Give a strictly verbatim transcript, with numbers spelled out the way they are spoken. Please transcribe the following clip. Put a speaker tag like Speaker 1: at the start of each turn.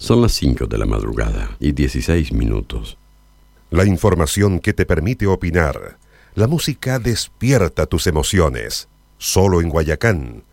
Speaker 1: Son las cinco de la madrugada y dieciséis minutos.
Speaker 2: La información que te permite opinar. La música despierta tus emociones. Solo en Guayacán,